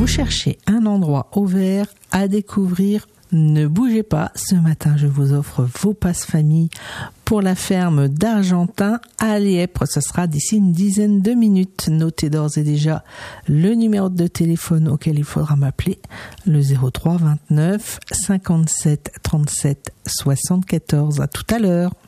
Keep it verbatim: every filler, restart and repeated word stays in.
Vous cherchez un endroit ouvert à découvrir? Ne bougez pas, ce matin je vous offre vos passes famille pour la ferme d'Argentin à Lièpre. Ce sera d'ici une dizaine de minutes. Notez d'ores et déjà le numéro de téléphone auquel il faudra m'appeler, le zéro trois vingt-neuf cinquante-sept trente-sept soixante-quatorze. À tout à l'heure.